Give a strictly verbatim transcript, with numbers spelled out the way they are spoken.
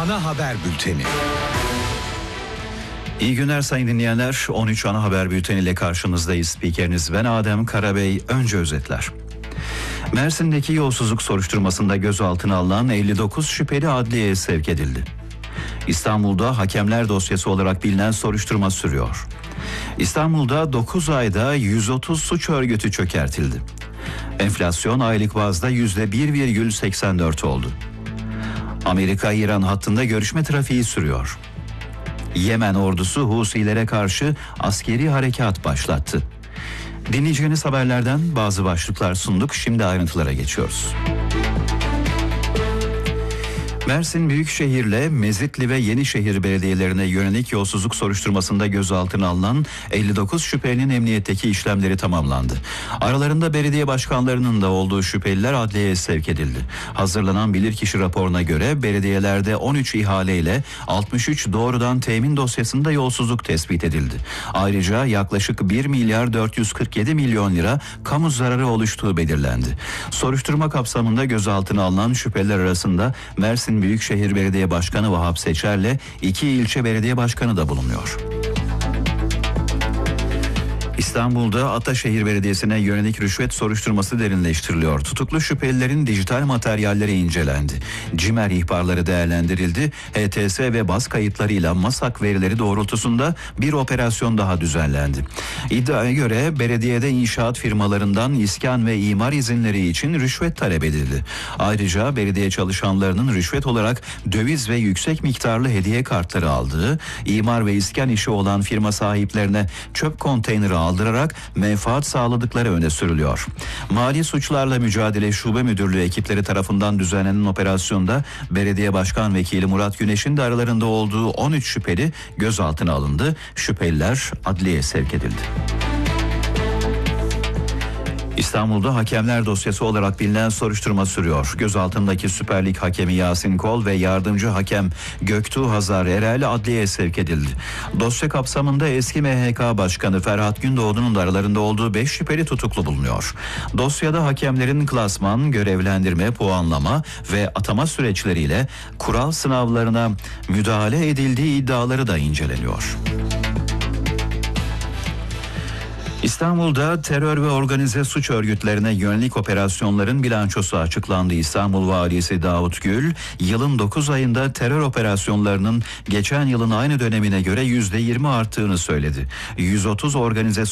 Ana Haber Bülteni. İyi günler sayın dinleyenler. on üç Ana Haber Bülteni ile karşınızdayız. Spikeriniz ben Adem Karabey. Önce özetler. Mersin'deki yolsuzluk soruşturmasında gözaltına alınan elli dokuz şüpheli adliyeye sevk edildi. İstanbul'da hakemler dosyası olarak bilinen soruşturma sürüyor. İstanbul'da dokuz ayda yüz otuz suç örgütü çökertildi. Enflasyon aylık bazda yüzde bir virgül seksen dört oldu. Amerika-İran hattında görüşme trafiği sürüyor. Yemen ordusu Husilere karşı askeri harekat başlattı. Dinleyeceğiniz haberlerden bazı başlıklar sunduk. Şimdi ayrıntılara geçiyoruz. Mersin Büyükşehir'le Mezitli ve Yenişehir belediyelerine yönelik yolsuzluk soruşturmasında gözaltına alınan elli dokuz şüphelinin emniyetteki işlemleri tamamlandı. Aralarında belediye başkanlarının da olduğu şüpheliler adliyeye sevk edildi. Hazırlanan bilirkişi raporuna göre belediyelerde on üç ihaleyle altmış üç doğrudan temin dosyasında yolsuzluk tespit edildi. Ayrıca yaklaşık bir milyar dört yüz kırk yedi milyon lira kamu zararı oluştuğu belirlendi. Soruşturma kapsamında gözaltına alınan şüpheliler arasında Mersin Büyükşehir Belediye Başkanı Vahap Seçer'le iki ilçe belediye başkanı da bulunuyor. İstanbul'da Ataşehir Belediyesi'ne yönelik rüşvet soruşturması derinleştiriliyor. Tutuklu şüphelilerin dijital materyalleri incelendi. CİMER ihbarları değerlendirildi. H T S ve baz kayıtlarıyla MASAK verileri doğrultusunda bir operasyon daha düzenlendi. İddiaya göre belediyede inşaat firmalarından iskan ve imar izinleri için rüşvet talep edildi. Ayrıca belediye çalışanlarının rüşvet olarak döviz ve yüksek miktarlı hediye kartları aldığı, imar ve iskan işi olan firma sahiplerine çöp konteyneri aldırarak menfaat sağladıkları öne sürülüyor. Mali Suçlarla Mücadele Şube Müdürlüğü ekipleri tarafından düzenlenen operasyonda Belediye Başkan Vekili Murat Güneş'in de aralarında olduğu on üç şüpheli gözaltına alındı. Şüpheliler adliyeye sevk edildi. İstanbul'da hakemler dosyası olarak bilinen soruşturma sürüyor. Gözaltındaki Süper Lig hakemi Yasin Kol ve yardımcı hakem Göktuğ Hazar Erel adliyeye sevk edildi. Dosya kapsamında eski M H K Başkanı Ferhat Gündoğdu'nun da aralarında olduğu beş şüpheli tutuklu bulunuyor. Dosyada hakemlerin klasman, görevlendirme, puanlama ve atama süreçleriyle kural sınavlarına müdahale edildiği iddiaları da inceleniyor. İstanbul'da terör ve organize suç örgütlerine yönelik operasyonların bilançosu açıklandı. İstanbul Valisi Davut Gül, yılın dokuz ayında terör operasyonlarının geçen yılın aynı dönemine göre yüzde yirmi arttığını söyledi. yüz otuz organize